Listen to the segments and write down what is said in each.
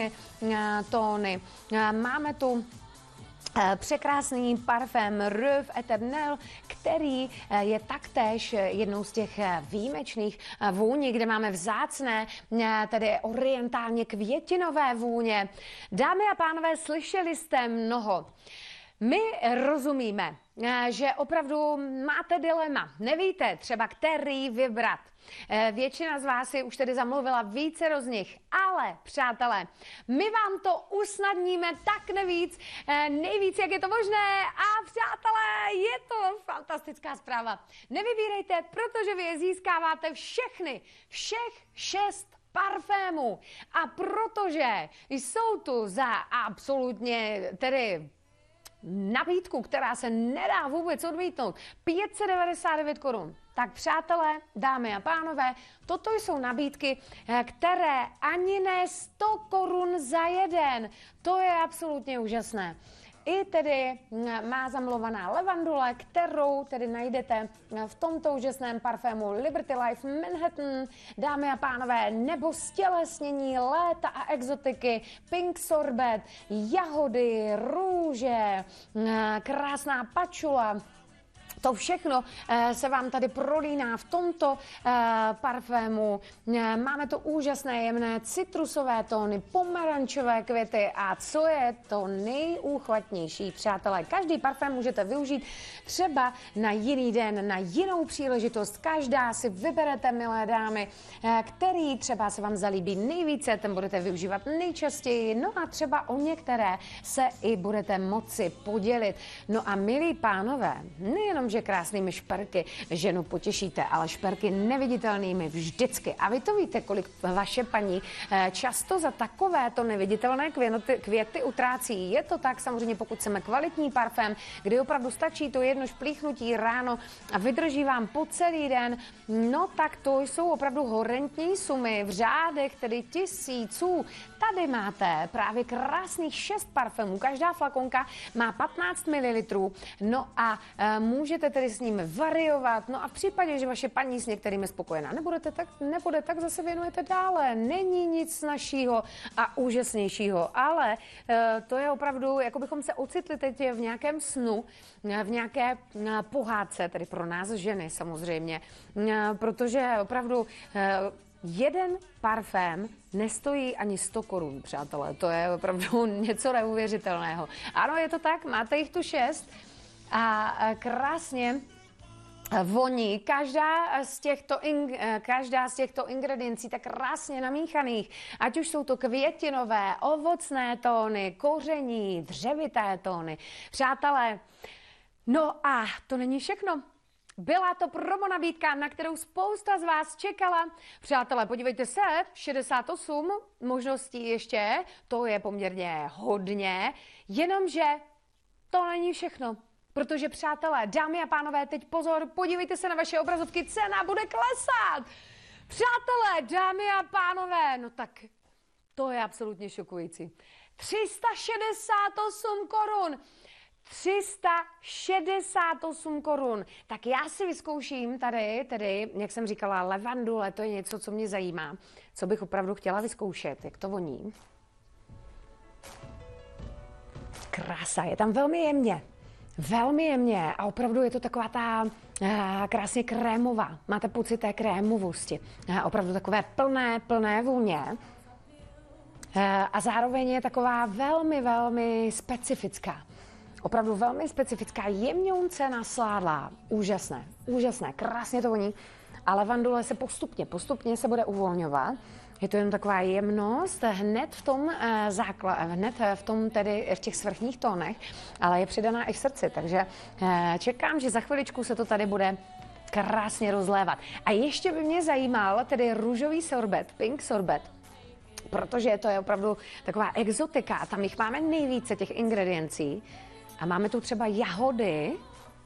krásnými tóny. Máme tu překrásný parfém Rêve Éternel, který je taktéž jednou z těch výjimečných vůní, kde máme vzácné, tedy orientálně květinové vůně. Dámy a pánové, slyšeli jste mnoho. My rozumíme, že opravdu máte dilema, nevíte třeba, který vybrat. Většina z vás si už tedy zamluvila více z nich, ale přátelé, my vám to usnadníme tak nejvíc, jak je to možné a přátelé, je to fantastická zpráva. Nevybírejte, protože vy je získáváte všech 6 parfémů a protože jsou tu za absolutně tedy nabídku, která se nedá vůbec odmítnout, 599 korun. Tak přátelé, dámy a pánové, toto jsou nabídky, které ani ne 100 korun za jeden. To je absolutně úžasné. I tedy má zamluvaná levandule, kterou tedy najdete v tomto úžasném parfému Liberty Life Manhattan, dámy a pánové, nebo stělesnění léta a exotiky, Pink Sorbet, jahody, růže, krásná pačula. To všechno se vám tady prolíná v tomto parfému. Máme tu úžasné jemné citrusové tóny, pomerančové květy a co je to nejúchvatnější, přátelé. Každý parfém můžete využít třeba na jiný den, na jinou příležitost. Každá si vyberete, milé dámy, který třeba se vám zalíbí nejvíce, ten budete využívat nejčastěji, no a třeba o některé se i budete moci podělit. No a milí pánové, nejenom že krásnými šperky ženu potěšíte, ale šperky neviditelnými vždycky. A vy to víte, kolik vaše paní často za takovéto neviditelné květy utrácí. Je to tak samozřejmě, pokud chceme kvalitní parfém, kdy opravdu stačí to jedno šplíchnutí ráno a vydrží vám po celý den, no tak to jsou opravdu horentní sumy v řádech, tedy tisíců. Tady máte právě krásných 6 parfémů. Každá flakonka má 15 ml. No a můžete tedy s ním variovat. No a v případě, že vaše paní s některými spokojená nebude, tak zase věnujete dále. Není nic snazšího a úžasnějšího. Ale to je opravdu, jako bychom se ocitli teď v nějakém snu, v nějaké pohádce, tedy pro nás ženy samozřejmě. Protože opravdu jeden parfém nestojí ani 100 korun, přátelé. To je opravdu něco neuvěřitelného. Ano, je to tak, máte jich tu 6 a krásně voní. Každá z těchto ingrediencí tak krásně namíchaných, ať už jsou to květinové, ovocné tóny, koření, dřevité tóny. Přátelé, no a to není všechno. Byla to promo nabídka, na kterou spousta z vás čekala. Přátelé, podívejte se, 68 možností ještě, to je poměrně hodně, jenomže to není všechno. Protože přátelé, dámy a pánové, teď pozor, podívejte se na vaše obrazovky, cena bude klesat. Přátelé, dámy a pánové, no tak to je absolutně šokující. 368 korun. 368 korun. Tak já si vyzkouším tady, jak jsem říkala, levandule, to je něco, co mě zajímá, co bych opravdu chtěla vyzkoušet, jak to voní. Krása, je tam velmi jemně a opravdu je to taková ta krásně krémová. Máte pocit té krémovosti, opravdu takové plné vůně. A zároveň je taková velmi specifická. Opravdu velmi specifická, jemňounce nasládlá. Úžasné, krásně to voní. A levandule se postupně se bude uvolňovat. Je to jen taková jemnost hned v těch svrchních tónech, ale je přidaná i v srdci, takže čekám, že za chviličku se to tady bude krásně rozlévat. A ještě by mě zajímal tedy růžový sorbet, Pink Sorbet, protože to je opravdu taková exotika, tam jich máme nejvíce těch ingrediencí. A máme tu třeba jahody,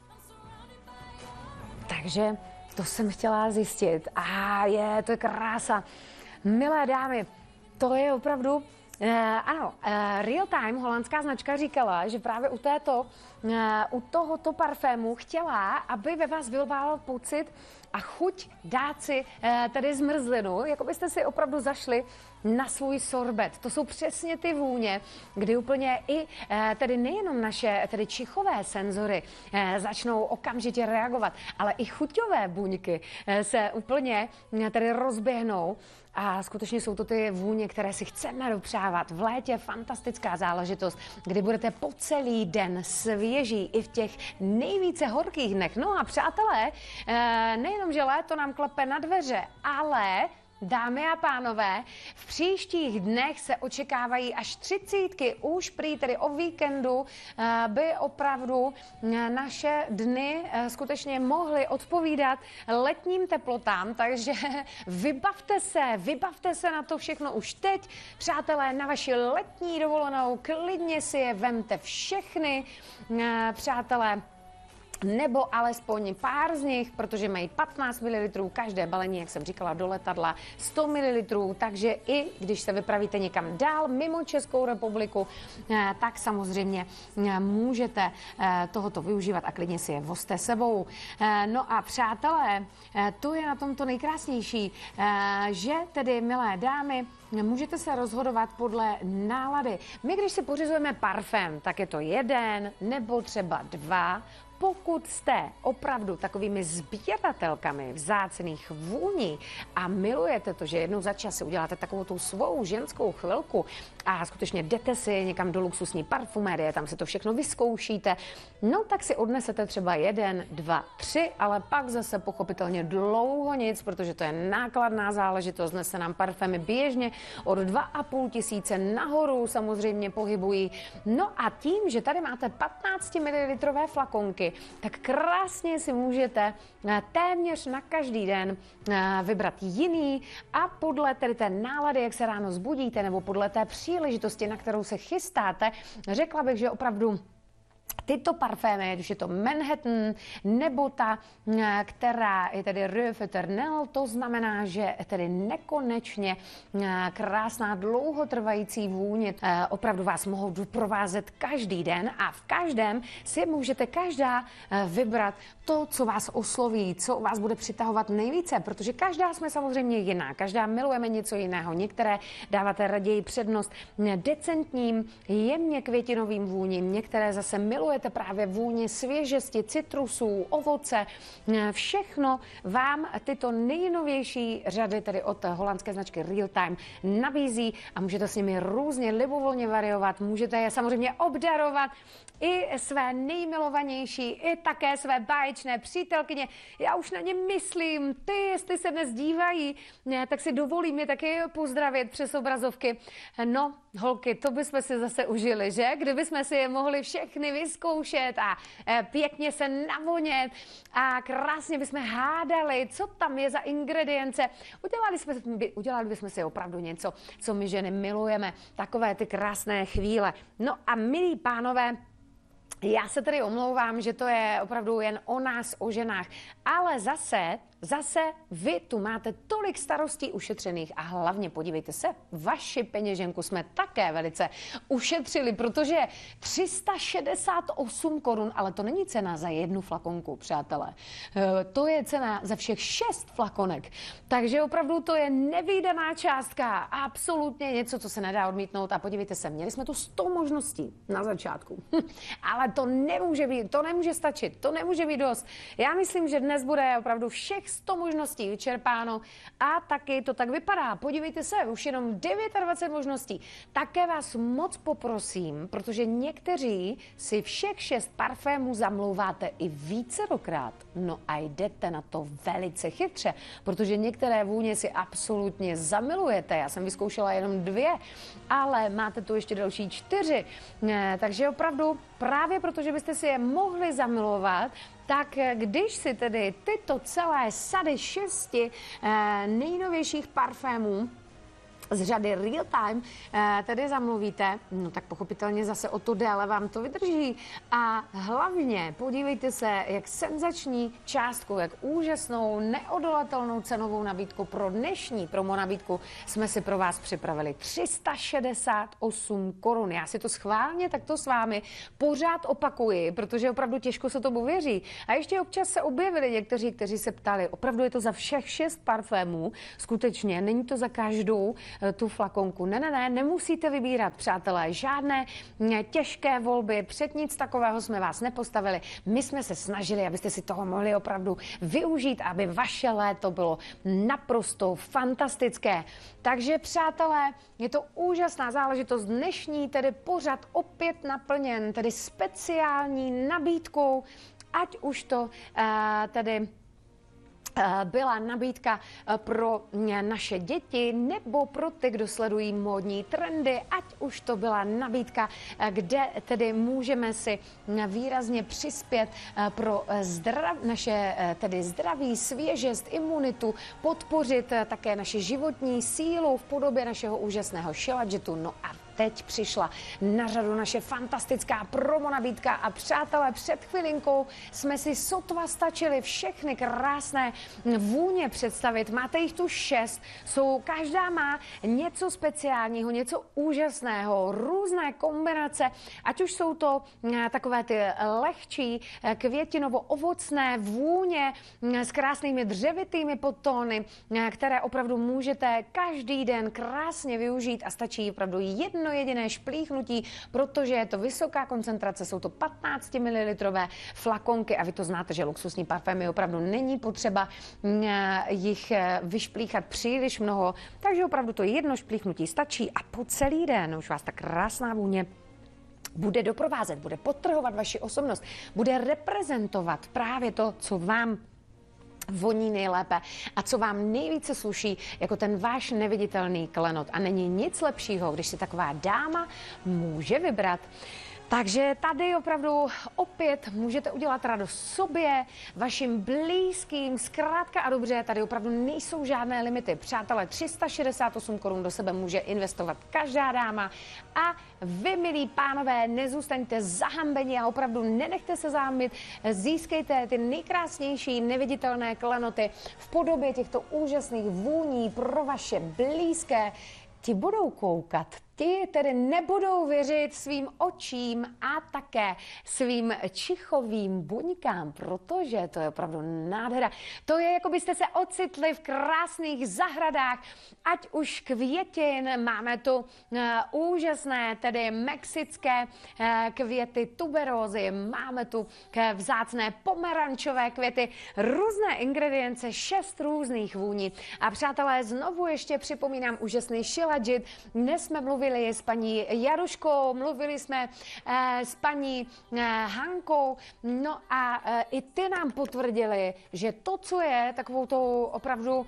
takže to jsem chtěla zjistit. To je krása. Milé dámy, to je opravdu, Real Time, holandská značka, říkala, že právě u tohoto parfému chtěla, aby ve vás vyvolal pocit a chuť dát si tedy zmrzlinu, jako byste si opravdu zašli na svůj sorbet. To jsou přesně ty vůně, kdy úplně i tedy nejenom naše tedy čichové senzory začnou okamžitě reagovat, ale i chuťové buňky se úplně tedy rozběhnou. A skutečně jsou to ty vůně, které si chceme dopřávat. V létě fantastická záležitost, kdy budete po celý den svěží i v těch nejvíce horkých dnech. No a přátelé, nejenom, že léto nám klepe na dveře, ale dámy a pánové, v příštích dnech se očekávají až 30. Už prý tedy o víkendu by opravdu naše dny skutečně mohly odpovídat letním teplotám, takže vybavte se na to všechno už teď. Přátelé, na vaši letní dovolenou klidně si je vemte všechny, přátelé, nebo alespoň pár z nich, protože mají 15 ml každé balení, jak jsem říkala, do letadla 100 ml, takže i když se vypravíte někam dál mimo Českou republiku, tak samozřejmě můžete tohoto využívat a klidně si je vozte sebou. No a přátelé, to je na tom to nejkrásnější, že tedy, milé dámy, můžete se rozhodovat podle nálady. My, když si pořizujeme parfém, tak je to 1 nebo třeba 2. Pokud jste opravdu takovými sběratelkami vzácných vůní a milujete to, že jednou za čas si uděláte takovou tu svou ženskou chvilku a skutečně jdete si někam do luxusní parfumérie, tam si to všechno vyzkoušíte, no tak si odnesete třeba 1, 2, 3, ale pak zase pochopitelně dlouho nic, protože to je nákladná záležitost, dnes se nám parfémy běžně od 2,5 tisíce nahoru samozřejmě pohybují. No a tím, že tady máte 15 ml flakonky, tak krásně si můžete téměř na každý den vybrat jiný a podle tedy té nálady, jak se ráno zbudíte, nebo podle té příležitosti, na kterou se chystáte, řekla bych, že opravdu tyto parfémy, když je to Manhattan nebo ta, která je tedy Reuve Eternelle, to znamená, že tedy nekonečně krásná dlouhotrvající vůně opravdu vás mohou doprovázet každý den a v každém si můžete každá vybrat to, co vás osloví, co vás bude přitahovat nejvíce, protože každá jsme samozřejmě jiná, každá milujeme něco jiného. Některé dáváte raději přednost decentním, jemně květinovým vůním, některé zase milujete právě vůni svěžesti, citrusů, ovoce. Všechno vám tyto nejnovější řady, tedy od holandské značky Real Time, nabízí a můžete s nimi různě libovolně variovat. Můžete je samozřejmě obdarovat i své nejmilovanější, i také své báječné přítelkyně. Já už na ně myslím, jestli se dnes dívají, tak si dovolím je taky pozdravit přes obrazovky. No, holky, to bychom si zase užili, že? Kdybychom si je mohli všechny vyzkoušet a pěkně se navonět a krásně bychom hádali, co tam je za ingredience. Udělali bychom si opravdu něco, co my ženy milujeme, takové ty krásné chvíle. No a milí pánové, já se tedy omlouvám, že to je opravdu jen o nás, o ženách, ale zase vy tu máte tolik starostí ušetřených a hlavně podívejte se, vaši peněženku jsme také velice ušetřili, protože 368 korun, ale to není cena za 1 flakonku, přátelé. To je cena za všech 6 flakonek. Takže opravdu to je nevídaná částka, absolutně něco, co se nedá odmítnout. A podívejte se, měli jsme tu 100 možností na začátku, ale to nemůže stačit, to nemůže být dost. Já myslím, že dnes bude opravdu všech 100 možností vyčerpáno a taky to tak vypadá. Podívejte se, už jenom 29 možností. Také vás moc poprosím, protože někteří si všech 6 parfémů zamlouváte i vícerokrát. No a jdete na to velice chytře, protože některé vůně si absolutně zamilujete. Já jsem vyzkoušela jenom 2, ale máte tu ještě další 4. Takže opravdu právě protože byste si je mohli zamilovat, tak když si tedy tyto celé sady 6 nejnovějších parfémů z řady Real Time tedy zamluvíte, no tak pochopitelně zase o to déle vám to vydrží. A hlavně podívejte se, jak senzační částku, jak úžasnou, neodolatelnou cenovou nabídku pro dnešní promo nabídku jsme si pro vás připravili. 368 korun. Já si to schválně takto s vámi pořád opakuji, protože opravdu těžko se tomu věří. A ještě občas se objevili někteří, kteří se ptali, opravdu je to za všech 6 parfémů, skutečně, není to za každou tu flakonku. Ne, nemusíte vybírat, přátelé, žádné těžké volby, před nic takového jsme vás nepostavili. My jsme se snažili, abyste si toho mohli opravdu využít, aby vaše léto bylo naprosto fantastické. Takže, přátelé, je to úžasná záležitost. Dnešní tedy pořad opět naplněn, tedy speciální nabídkou, ať už to tedy byla nabídka pro naše děti nebo pro ty, kdo sledují módní trendy, ať už to byla nabídka, kde tedy můžeme si výrazně přispět pro naše tedy zdraví, svěžest, imunitu, podpořit také naši životní sílu v podobě našeho úžasného Shilajit-u. No a teď přišla na řadu naše fantastická promo nabídka a přátelé, před chvilinkou jsme si sotva stačili všechny krásné vůně představit. Máte jich tu 6, každá má něco speciálního, něco úžasného, různé kombinace, ať už jsou to takové ty lehčí květinovo-ovocné vůně s krásnými dřevitými podtóny, které opravdu můžete každý den krásně využít a stačí opravdu jedno jediné šplíchnutí, protože je to vysoká koncentrace, jsou to 15 ml flakonky a vy to znáte, že luxusní parfémy opravdu není potřeba jich vyšplíchat příliš mnoho, takže opravdu to jedno šplíchnutí stačí a po celý den už vás ta krásná vůně bude doprovázet, bude podtrhovat vaši osobnost, bude reprezentovat právě to, co vám voní nejlépe a co vám nejvíce sluší, jako ten váš neviditelný klenot. A není nic lepšího, když si taková dáma může vybrat. Takže tady opravdu opět můžete udělat radost sobě, vašim blízkým, zkrátka a dobře, tady opravdu nejsou žádné limity. Přátelé, 368 korun do sebe může investovat každá dáma a vy, milí pánové, nezůstaňte zahambeni a opravdu nenechte se zahambit, získejte ty nejkrásnější neviditelné klenoty v podobě těchto úžasných vůní pro vaše blízké. Ti budou koukat, ti tedy nebudou věřit svým očím a také svým čichovým buňkám, protože to je opravdu nádhera. To je, jako byste se ocitli v krásných zahradách, ať už květin, máme tu úžasné, tedy mexické květy tuberózy, máme tu vzácné pomerančové květy, různé ingredience, 6 různých vůní. A přátelé, znovu ještě připomínám úžasný Shilajit. Dnes jsme mluvili s paní Jaruškou, mluvili jsme s paní Hankou, no a i ty nám potvrdili, že to, co je takovou tou opravdu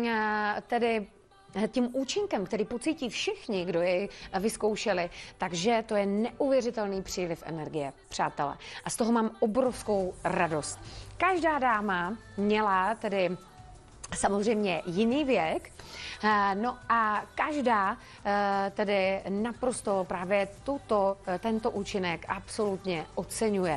tedy tím účinkem, který pocítí všichni, kdo jej vyzkoušeli, takže to je neuvěřitelný příliv energie, přátelé. A z toho mám obrovskou radost. Každá dáma měla tedy samozřejmě jiný věk, no a každá tedy naprosto právě tento účinek absolutně oceňuje.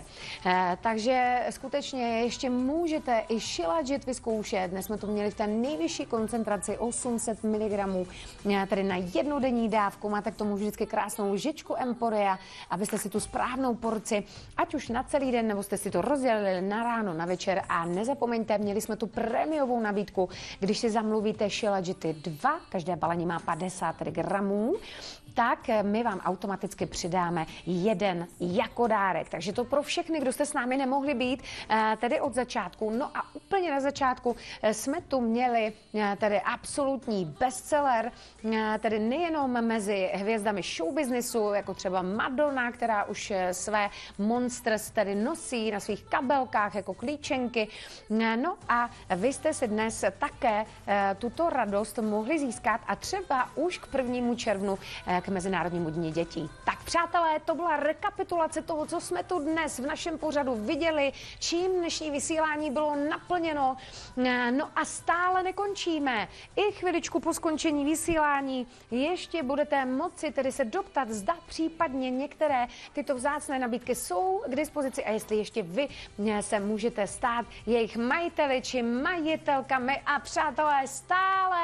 Takže skutečně ještě můžete i Shilajit vyzkoušet. Dnes jsme to měli v té nejvyšší koncentraci 800 mg, tedy na jednodenní dávku. Máte k tomu vždycky krásnou lžičku Emporia, abyste si tu správnou porci, ať už na celý den, nebo jste si to rozdělili na ráno, na večer. A nezapomeňte, měli jsme tu prémiovou nabídku, když si zamluvíte Shilajity 2, každé balení má 50 gramů, tak my vám automaticky přidáme jeden jako dárek. Takže to pro všechny, kdo jste s námi nemohli být, tedy od začátku. No a úplně na začátku jsme tu měli tedy absolutní bestseller, tedy nejenom mezi hvězdami showbiznisu, jako třeba Madonna, která už své Monsters tedy nosí na svých kabelkách jako klíčenky. No a vy jste si dnes také tuto radost mohli získat a třeba už k 1. červnu k Mezinárodnímu dni dětí. Tak přátelé, to byla rekapitulace toho, co jsme tu dnes v našem pořadu viděli, čím dnešní vysílání bylo naplněno. No a stále nekončíme. I chviličku po skončení vysílání ještě budete moci tedy se doptat, zda případně některé tyto vzácné nabídky jsou k dispozici a jestli ještě vy se můžete stát jejich majiteli či majitelkami. A přátelé, stále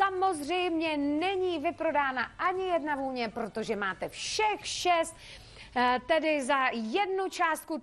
samozřejmě není vyprodána ani jedna vůně, protože máte všech 6 tedy za jednu částku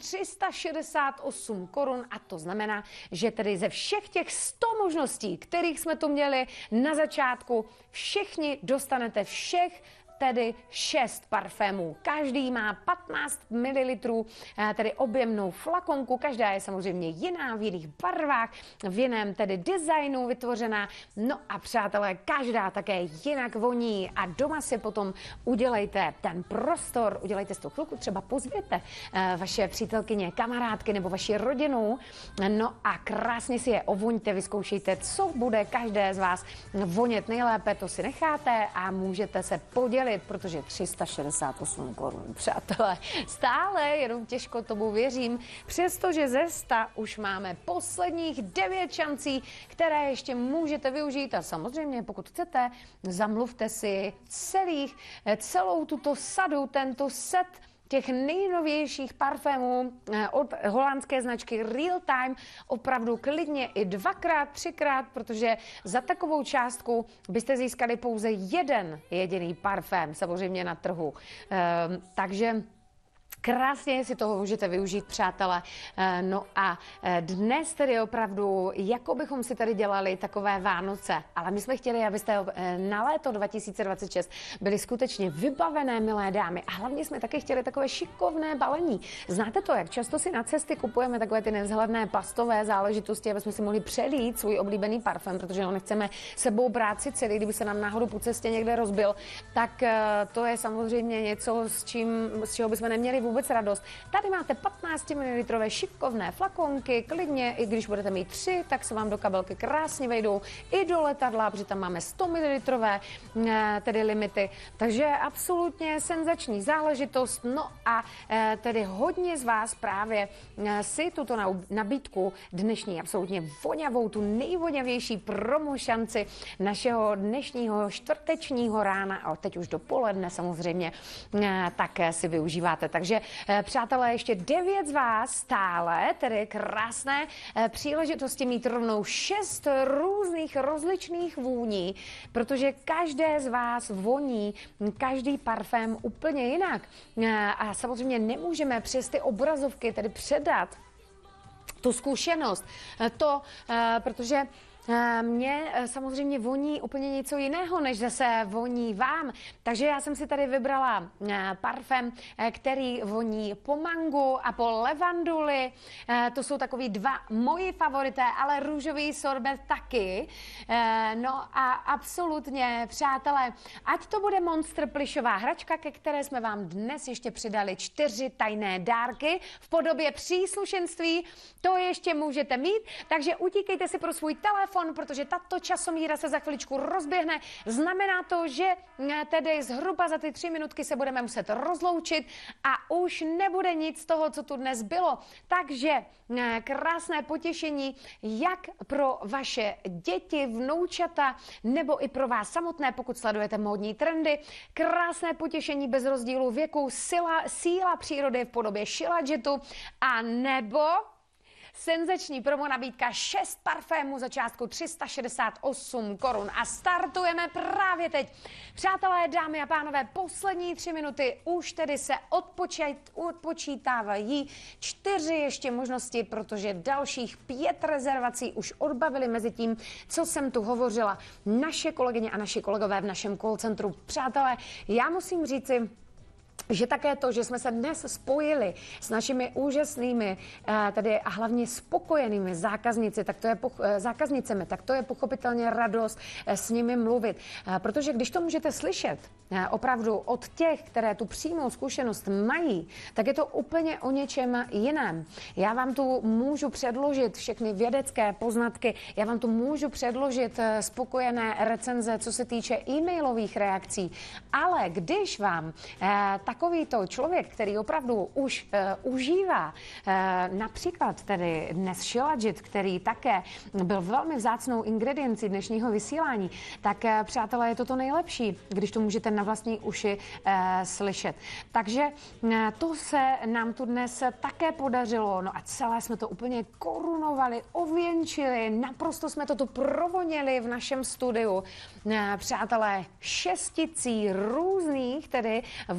368 korun a to znamená, že tedy ze všech těch 100 možností, kterých jsme tu měli na začátku, všichni dostanete všech tedy 6 parfémů. Každý má 15 ml, tedy objemnou flakonku. Každá je samozřejmě jiná, v jiných barvách, v jiném tedy designu vytvořená. No a přátelé, každá také jinak voní a doma si potom udělejte ten prostor, udělejte si tu chvilku, třeba pozvěte vaše přítelkyně, kamarádky nebo vaši rodinu. No a krásně si je ovoňte, vyzkoušejte, co bude každé z vás vonět nejlépe, to si necháte a můžete se podělit, protože 368 korun, přátelé, stále jenom těžko tomu věřím, přestože ze 100 už máme posledních 9 šancí, které ještě můžete využít a samozřejmě, pokud chcete, zamluvte si celou tuto sadu, tento set těch nejnovějších parfémů od holandské značky Real Time, opravdu klidně i 2x, 3x, protože za takovou částku byste získali pouze jeden jediný parfém, samozřejmě na trhu. Takže krásně si toho můžete využít, přátelé. No a dnes tedy opravdu, jako bychom si tady dělali takové Vánoce, ale my jsme chtěli, abyste na léto 2026 byli skutečně vybavené, milé dámy. A hlavně jsme taky chtěli takové šikovné balení. Znáte to, jak často si na cesty kupujeme takové ty nevzhledné plastové záležitosti, aby jsme si mohli přelít svůj oblíbený parfém, protože ho nechceme sebou brát si celý, kdyby se nám náhodou po cestě někde rozbil, tak to je samozřejmě něco, z čeho bychom neměli vůbec radost. Tady máte 15 ml šikovné flakonky, klidně, i když budete mít 3, tak se vám do kabelky krásně vejdou i do letadla, protože tam máme 100 ml tedy limity. Takže absolutně senzační záležitost. No a tedy hodně z vás právě si tuto nabídku dnešní absolutně voňavou, tu nejvoňavější promošanci našeho dnešního čtvrtečního rána a teď už dopoledne samozřejmě, tak si využíváte. Takže přátelé, ještě 9 z vás stále, tedy krásné příležitosti mít rovnou 6 různých rozličných vůní, protože každé z vás voní každý parfém úplně jinak. A samozřejmě nemůžeme přes ty obrazovky tedy předat tu zkušenost. Protože mně samozřejmě voní úplně něco jiného, než zase voní vám. Takže já jsem si tady vybrala parfém, který voní po mangu a po levanduli. To jsou takový 2 moji favorité, ale růžový sorbet taky. No a absolutně, přátelé, ať to bude Monster plyšová hračka, ke které jsme vám dnes ještě přidali 4 tajné dárky v podobě příslušenství. To ještě můžete mít, takže utíkejte si pro svůj telefon, protože tato časomíra se za chviličku rozběhne. Znamená to, že tedy zhruba za ty 3 minutky se budeme muset rozloučit a už nebude nic z toho, co tu dnes bylo. Takže krásné potěšení jak pro vaše děti, vnoučata, nebo i pro vás samotné, pokud sledujete módní trendy. Krásné potěšení bez rozdílu věku, síla přírody v podobě Shilajit a nebo senzační promo nabídka 6 parfémů za částku 368 korun a startujeme právě teď. Přátelé, dámy a pánové, poslední 3 minuty už tedy se odpočítávají 4 ještě možnosti, protože dalších 5 rezervací už odbavili mezi tím, co jsem tu hovořila naše kolegyně a naši kolegové v našem call centru. Přátelé, já musím říci, že také to, že jsme se dnes spojili s našimi úžasnými tedy a hlavně spokojenými zákaznicemi, tak to je pochopitelně radost s nimi mluvit. Protože když to můžete slyšet opravdu od těch, které tu přímou zkušenost mají, tak je to úplně o něčem jiném. Já vám tu můžu předložit všechny vědecké poznatky, já vám tu můžu předložit spokojené recenze, co se týče e-mailových reakcí, ale když vám takovýto člověk, který opravdu už užívá například tedy dnes Shilajit, který také byl velmi vzácnou ingrediencí dnešního vysílání, tak přátelé, je to nejlepší, když to můžete na vlastní uši slyšet. Takže to se nám tu dnes také podařilo, no a celé jsme to úplně korunovali, ověnčili, naprosto jsme to tu provonili v našem studiu. Přátelé, 6 různých tedy vůní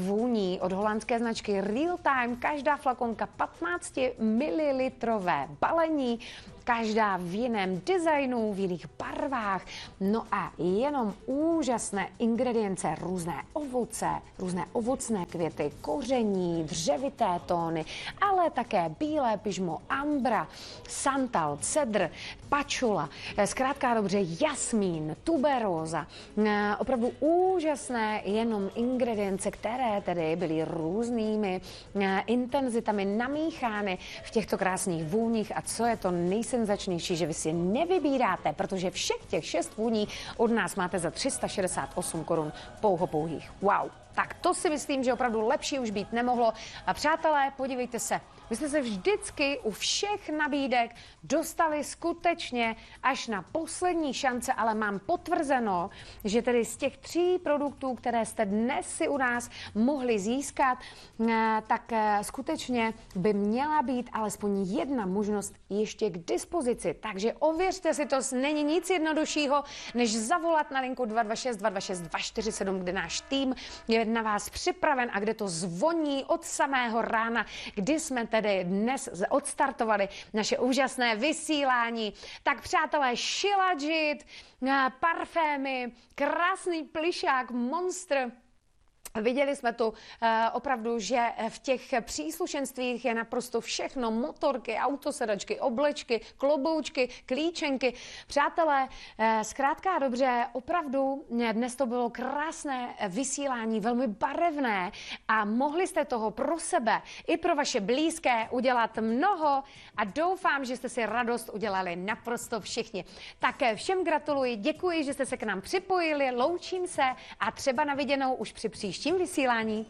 balení od holandské značky Real Time, každá flakonka 15 ml balení, každá v jiném designu, v jiných barvách. No a jenom úžasné ingredience, různé ovoce, různé ovocné květy, koření, dřevité tóny, ale také bílé pyžmo, ambra, santal, cedr, pačula, zkrátka dobře jasmín, tuberóza. Opravdu úžasné jenom ingredience, které tedy byly různými intenzitami namíchány v těchto krásných vůních. A co je to nejsenzačnější, že vy si nevybíráte, protože všech těch 6 vůní od nás máte za 368 korun pouhých. Wow, tak to si myslím, že opravdu lepší už být nemohlo. A přátelé, podívejte se, my jsme se vždycky u všech nabídek dostali skutečně až na poslední šance, ale mám potvrzeno, že tedy z těch 3 produktů, které jste dnes si u nás mohli získat, tak skutečně by měla být alespoň jedna možnost ještě k dispozici. Takže ověřte si to, není nic jednoduššího, než zavolat na linku 226 226 247, kde náš tým je na vás připraven a kde to zvoní od samého rána, kdy jsme tedy dnes odstartovali naše úžasné vysílání. Tak přátelé, Shilajit, parfémy, krásný plišák, monstr. Viděli jsme tu opravdu, že v těch příslušenstvích je naprosto všechno, motorky, autosedačky, oblečky, kloboučky, klíčenky. Přátelé, zkrátka dobře, opravdu dnes to bylo krásné vysílání, velmi barevné a mohli jste toho pro sebe i pro vaše blízké udělat mnoho a doufám, že jste si radost udělali naprosto všichni. Tak všem gratuluji, děkuji, že jste se k nám připojili, loučím se a třeba na viděnou už při příštím vysílání.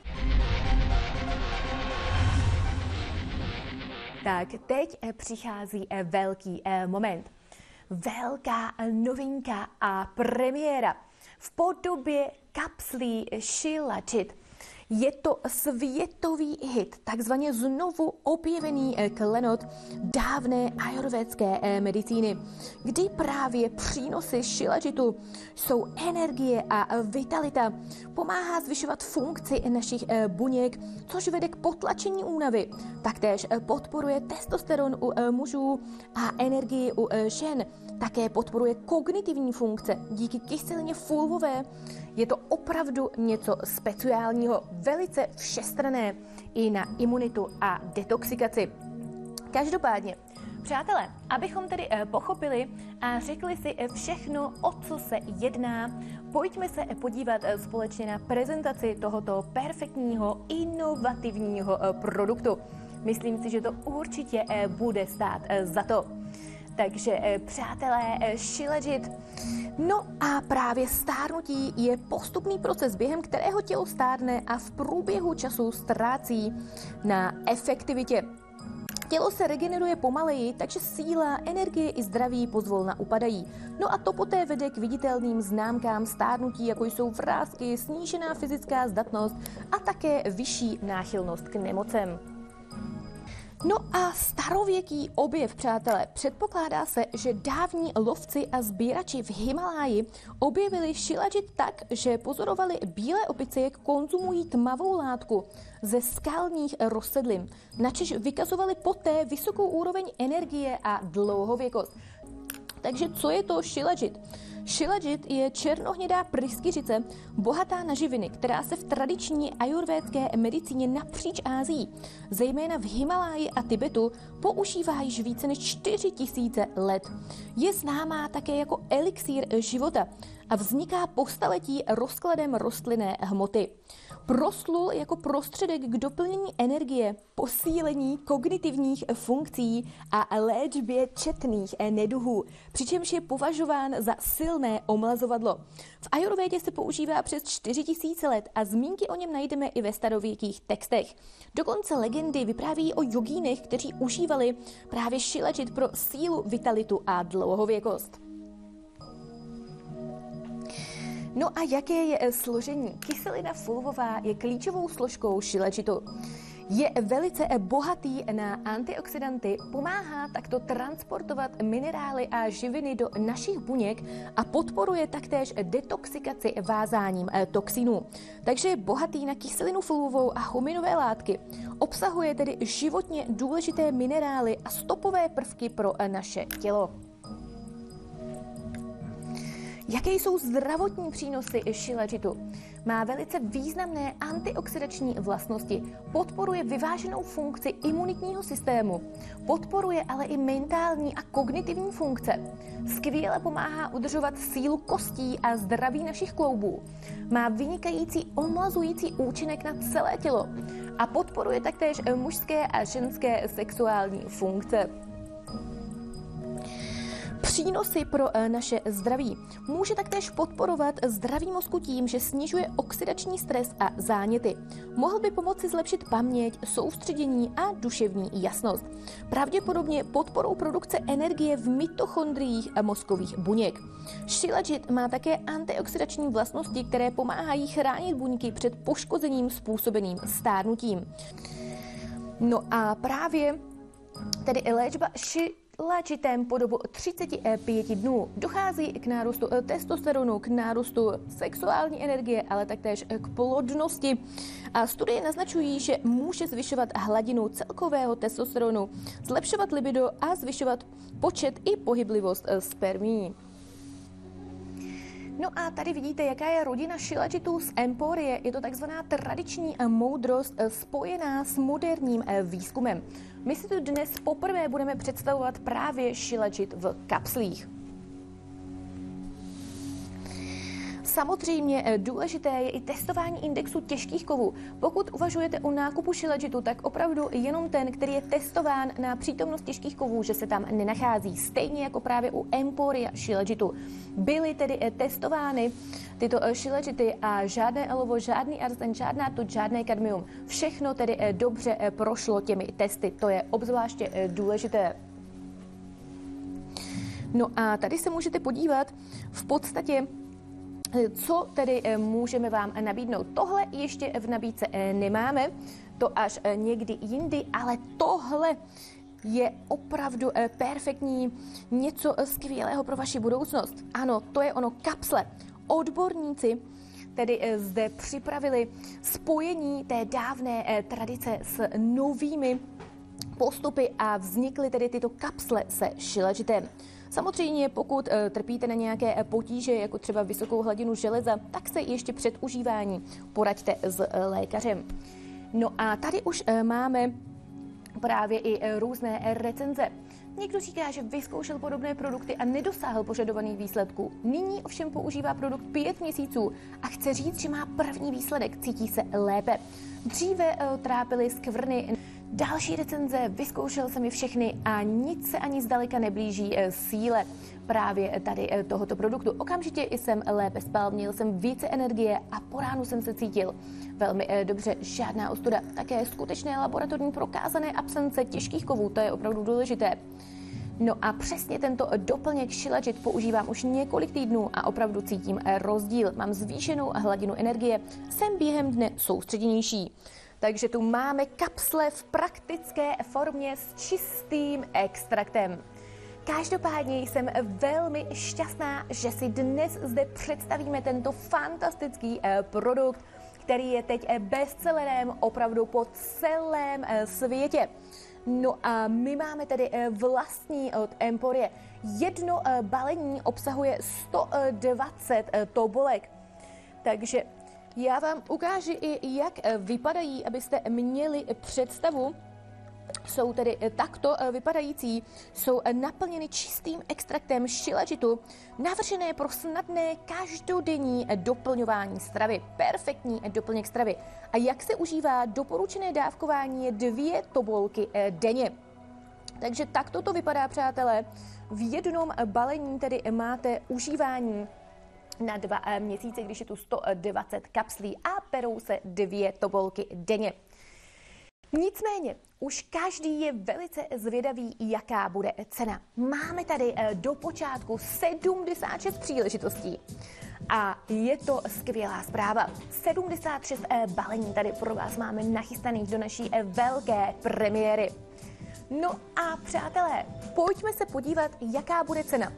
Tak teď přichází velký moment. Velká novinka a premiéra v podobě kapslí Shilajit. Je to světový hit, takzvaně znovu objevený klenot dávné ajurvédské medicíny, kdy právě přínosy Shilajitu jsou energie a vitalita. Pomáhá zvyšovat funkci našich buněk, což vede k potlačení únavy. Taktéž podporuje testosteron u mužů a energii u žen. Také podporuje kognitivní funkce díky kyselině fulvové. Je to opravdu něco speciálního, velice všestranné i na imunitu a detoxikaci. Každopádně, přátelé, abychom tedy pochopili a řekli si všechno, o co se jedná, pojďme se podívat společně na prezentaci tohoto perfektního, inovativního produktu. Myslím si, že to určitě bude stát za to. Takže přátelé, Shilajit. No a právě stárnutí je postupný proces, během kterého tělo stárne a v průběhu času ztrácí na efektivitě. Tělo se regeneruje pomaleji, takže síla, energie i zdraví pozvolna upadají. No a to poté vede k viditelným známkám stárnutí, jako jsou vrásky, snížená fyzická zdatnost a také vyšší náchylnost k nemocem. No a starověký objev, přátelé. Předpokládá se, že dávní lovci a sbírači v Himaláji objevili Shilajit tak, že pozorovali bílé opice, jak konzumují tmavou látku ze skalních rozsedlin, načež vykazovali poté vysokou úroveň energie a dlouhověkost. Takže co je to Shilajit? Shilajit je černohnědá pryskyřice bohatá na živiny, která se v tradiční ajurvédské medicíně napříč Asií, zejména v Himaláji a Tibetu, používá již více než 4000 let. Je známá také jako elixír života a vzniká po staletí rozkladem rostlinné hmoty. Proslul jako prostředek k doplnění energie, posílení kognitivních funkcí a léčbě četných neduhů, přičemž je považován za silné omlazovadlo. V ajurvédě se používá přes 4000 let a zmínky o něm najdeme i ve starověkých textech. Dokonce legendy vypráví o jogínech, kteří užívali právě Shilajit pro sílu, vitalitu a dlouhověkost. No a jaké je složení? Kyselina fulvová je klíčovou složkou Shilajitu. Je velice bohatý na antioxidanty, pomáhá takto transportovat minerály a živiny do našich buněk a podporuje taktéž detoxikaci vázáním toxinů. Takže je bohatý na kyselinu fluovou a huminové látky. Obsahuje tedy životně důležité minerály a stopové prvky pro naše tělo. Jaké jsou zdravotní přínosy šilačitu? Má velice významné antioxidační vlastnosti, podporuje vyváženou funkci imunitního systému, podporuje ale i mentální a kognitivní funkce. Skvěle pomáhá udržovat sílu kostí a zdraví našich kloubů. Má vynikající omlazující účinek na celé tělo a podporuje taktéž mužské a ženské sexuální funkce. Přínosy pro naše zdraví. Může taktéž podporovat zdraví mozku tím, že snižuje oxidační stres a záněty. Mohl by pomoci zlepšit paměť, soustředění a duševní jasnost. Pravděpodobně podporou produkce energie v mitochondriích a mozkových buněk. Shilajit má také antioxidační vlastnosti, které pomáhají chránit buňky před poškozením způsobeným stárnutím. No a právě tedy léčba Shilajitem po dobu 35 dnů dochází k nárůstu testosteronu, k nárůstu sexuální energie, ale taktéž k plodnosti. A studie naznačují, že může zvyšovat hladinu celkového testosteronu, zlepšovat libido a zvyšovat počet i pohyblivost spermií. No a tady vidíte, jaká je rodina Shilajitů z Emporie. Je to takzvaná tradiční moudrost spojená s moderním výzkumem. My si tu dnes poprvé budeme představovat právě Shilajit v kapslích. Samozřejmě důležité je i testování indexu těžkých kovů. Pokud uvažujete o nákupu Shilajitu, tak opravdu jenom ten, který je testován na přítomnost těžkých kovů, že se tam nenachází. Stejně jako právě u Emporia Shilajitu. Byly tedy testovány tyto Shilajity a žádné olovo, žádný arzen, žádná tuť, žádné kadmium. Všechno tedy dobře prošlo těmi testy. To je obzvláště důležité. No a tady se můžete podívat v podstatě, co tedy můžeme vám nabídnout. Tohle ještě v nabídce nemáme, to až někdy jindy, ale tohle je opravdu perfektní, něco skvělého pro vaši budoucnost. Ano, to je ono, kapsle. Odborníci tedy zde připravili spojení té dávné tradice s novými postupy a vznikly tedy tyto kapsle se Shilajitem. Samozřejmě, pokud trpíte na nějaké potíže, jako třeba vysokou hladinu železa, tak se ještě před užívání poraďte s lékařem. No a tady už máme právě i různé recenze. Někdo říká, že vyzkoušel podobné produkty a nedosáhl požadovaných výsledků. Nyní ovšem používá produkt 5 měsíců a chce říct, že má první výsledek, cítí se lépe. Dříve trápily skvrny. Další recenze, vyzkoušel jsem je všechny a nic se ani zdaleka neblíží síle právě tady tohoto produktu. Okamžitě jsem lépe spal, měl jsem více energie a po ránu jsem se cítil velmi dobře, žádná ostuda. Také skutečné laboratorní prokázané absence těžkých kovů, to je opravdu důležité. No a přesně tento doplněk Shilajit používám už několik týdnů a opravdu cítím rozdíl. Mám zvýšenou hladinu energie, jsem během dne soustředěnější. Takže tu máme kapsle v praktické formě s čistým extraktem. Každopádně jsem velmi šťastná, že si dnes zde představíme tento fantastický produkt, který je teď bestsellerem opravdu po celém světě. No a my máme tedy vlastní od Emporie. Jedno balení obsahuje 120 tobolek. Takže já vám ukážu i, jak vypadají, abyste měli představu. Jsou tedy takto vypadající, jsou naplněny čistým extraktem Shilajitu, navržené pro snadné každodenní doplňování stravy. Perfektní doplněk stravy. A jak se užívá, doporučené dávkování je 2 tobolky denně. Takže takto to vypadá, přátelé. V jednom balení tedy máte užívání na 2 měsíce, když je tu 120 kapslí a perou se 2 tobolky denně. Nicméně, už každý je velice zvědavý, jaká bude cena. Máme tady do počátku 76 příležitostí. A je to skvělá zpráva. 76 balení tady pro vás máme nachystaných do naší velké premiéry. No a přátelé, pojďme se podívat, jaká bude cena.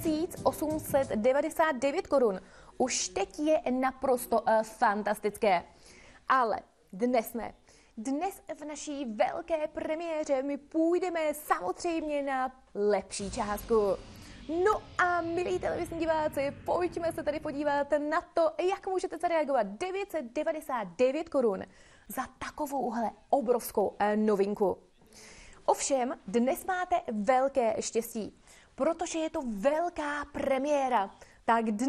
1899 korun. Už teď je naprosto fantastické. Ale dnes v naší velké premiéře my půjdeme samozřejmě na lepší částku. No a milí televizní diváci, pojďme se tady podívat na to, jak můžete zareagovat. 999 korun za takovouhle obrovskou novinku. Ovšem, dnes máte velké štěstí, protože je to velká premiéra. Tak